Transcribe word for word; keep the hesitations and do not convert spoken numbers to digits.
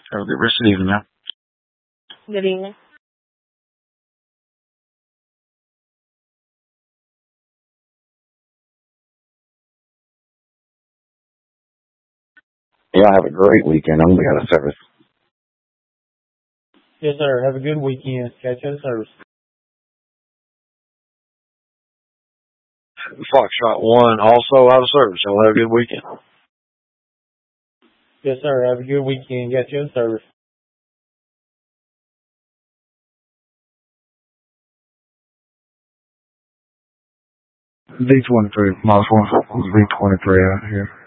Have a good rest of the evening, man. Good evening. Yeah, have a great weekend. I'm going to be out of service. Yes, sir. Have a good weekend. Catch you at service. Foxtrot one, also out of service. Y'all have a good weekend. Yes, sir. Have a good weekend. Catch you at service. V twenty-three, Model four, V twenty-three out here.